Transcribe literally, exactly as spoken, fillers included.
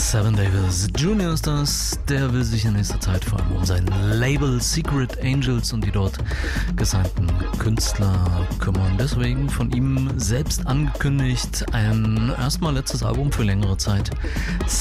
Seven Davis Junior ist das. Der will sich in nächster Zeit vor allem um sein Label Secret Angels und die dort gesignten Künstler kümmern. Deswegen von ihm selbst angekündigt ein erstmal letztes Album für längere Zeit.